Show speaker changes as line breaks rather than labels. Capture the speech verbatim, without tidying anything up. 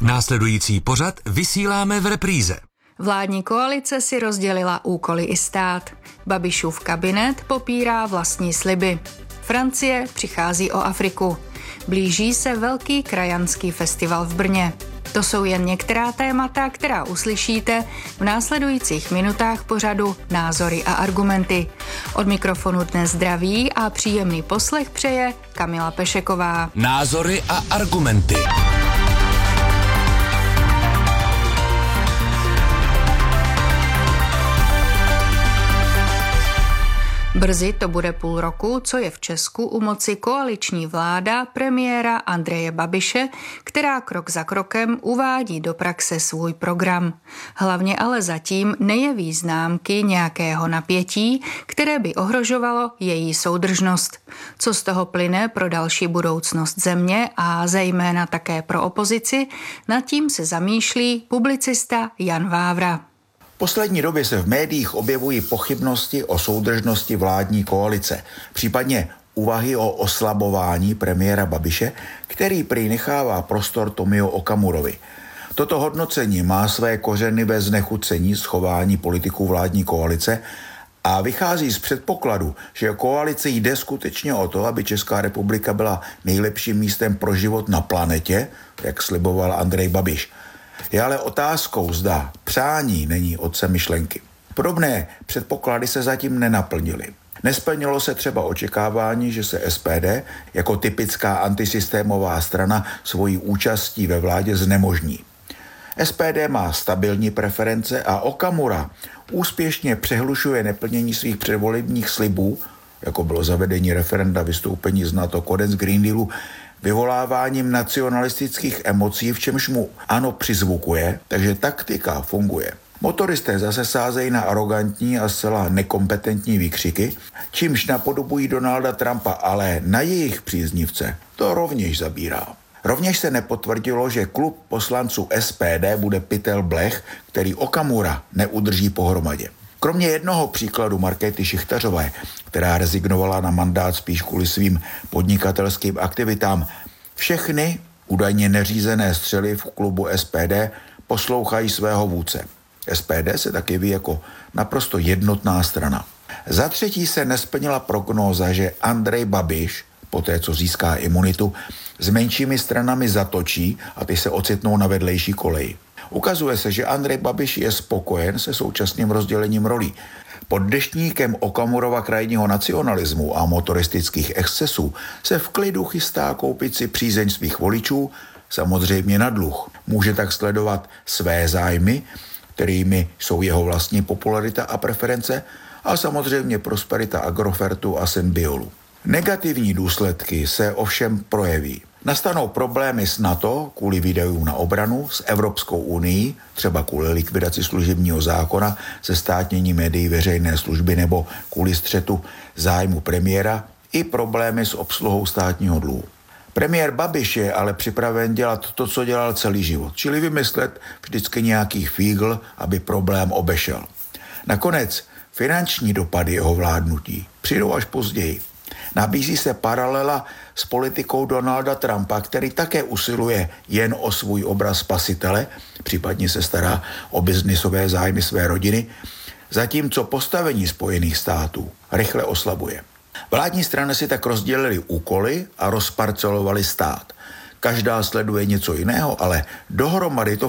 Následující pořad vysíláme v repríze.
Vládní koalice si rozdělila úkoly i stát. Babišův kabinet popírá vlastní sliby. Francie přichází o Afriku. Blíží se velký krajanský festival v Brně. To jsou jen některá témata, která uslyšíte v následujících minutách pořadu Názory a argumenty. Od mikrofonu dnes zdraví a příjemný poslech přeje Kamila Pešeková.
Názory a argumenty.
Brzy to bude půl roku, co je v Česku u moci koaliční vláda premiéra Andreje Babiše, která krok za krokem uvádí do praxe svůj program. Hlavně ale zatím nejeví známky nějakého napětí, které by ohrožovalo její soudržnost. Co z toho plyne pro další budoucnost země a zejména také pro opozici, nad tím se zamýšlí publicista Jan Vávra.
V poslední době se v médiích objevují pochybnosti o soudržnosti vládní koalice, případně úvahy o oslabování premiéra Babiše, který prý nechává prostor Tomio Okamurovi. Toto hodnocení má své kořeny ve znechucení schování politiků vládní koalice a vychází z předpokladu, že koalici jde skutečně o to, aby Česká republika byla nejlepším místem pro život na planetě, jak sliboval Andrej Babiš. Je ale otázkou, zda přání není otcem myšlenky. Podobné předpoklady se zatím nenaplnily. Nesplnilo se třeba očekávání, že se S P D jako typická antisystémová strana svojí účastí ve vládě znemožní. S P D má stabilní preference a Okamura úspěšně přehlušuje neplnění svých předvolebních slibů, jako bylo zavedení referenda, vystoupení z NATO, konec Green Dealu, vyvoláváním nacionalistických emocí, v čemž mu ANO přizvukuje, takže taktika funguje. Motoristé zase sázejí na arrogantní a zcela nekompetentní výkřiky, čímž napodobují Donalda Trumpa, ale na jejich příznivce to rovněž zabírá. Rovněž se nepotvrdilo, že klub poslanců S P D bude pytel blech, který Okamura neudrží pohromadě. Kromě jednoho příkladu Markéty Šichtařové, která rezignovala na mandát spíš kvůli svým podnikatelským aktivitám, všechny údajně neřízené střely v klubu S P D poslouchají svého vůdce. S P D se taky ví jako naprosto jednotná strana. Za třetí se nesplnila prognóza, že Andrej Babiš, poté co získá imunitu, s menšími stranami zatočí a ty se ocitnou na vedlejší koleji. Ukazuje se, že Andrej Babiš je spokojen se současným rozdělením rolí. Pod deštníkem Okamurova krajního nacionalismu a motoristických excesů se v klidu chystá koupit si přízeň svých voličů, samozřejmě na dluh. Může tak sledovat své zájmy, kterými jsou jeho vlastní popularita a preference, a samozřejmě prosperita Agrofertu a Synbiolu. Negativní důsledky se ovšem projeví. Nastanou problémy s NATO kvůli výdajům na obranu, s Evropskou unií, třeba kvůli likvidaci služebního zákona, se státnění médií veřejné služby nebo kvůli střetu zájmu premiéra, i problémy s obsluhou státního dluhu. Premiér Babiš je ale připraven dělat to, co dělal celý život, čili vymyslet vždycky nějaký fígl, aby problém obešel. Nakonec finanční dopady jeho vládnutí přijdou až později. Nabízí se paralela s politikou Donalda Trumpa, který také usiluje jen o svůj obraz spasitele, případně se stará o biznisové zájmy své rodiny, zatímco postavení Spojených států rychle oslabuje. Vládní strany si tak rozdělily úkoly a rozparcelovali stát. Každá sleduje něco jiného, ale dohromady to